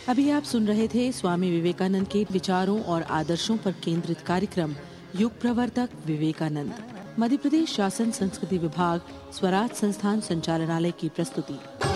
अभी आप सुन रहे थे स्वामी विवेकानंद के विचारों और आदर्शों पर केंद्रित कार्यक्रम युग प्रवर्तक विवेकानंद। मध्य प्रदेश शासन संस्कृति विभाग, स्वराज संस्थान संचालनालय की प्रस्तुति।